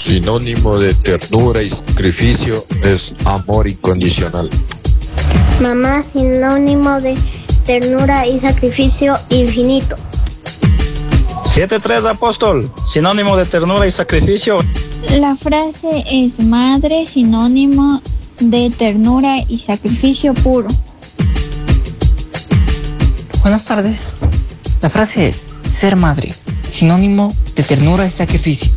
Sinónimo de ternura y sacrificio es amor incondicional. Mamá, sinónimo de ternura y sacrificio infinito. 7-3 apóstol, sinónimo de ternura y sacrificio. La frase es madre, sinónimo de ternura y sacrificio puro. Buenas tardes. La frase es ser madre, sinónimo de ternura y sacrificio.